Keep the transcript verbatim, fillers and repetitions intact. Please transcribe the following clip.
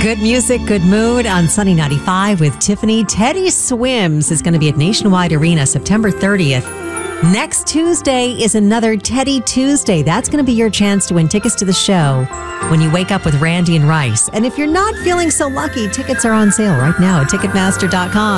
Good music, good mood on Sunny ninety-five with Tiffany. Teddy Swims is going to be at Nationwide Arena September thirtieth. Next Tuesday is another Teddy Tuesday. That's going to be your chance to win tickets to the show when you wake up with Randy and Rice. And if you're not feeling so lucky, tickets are on sale right now at Ticketmaster dot com.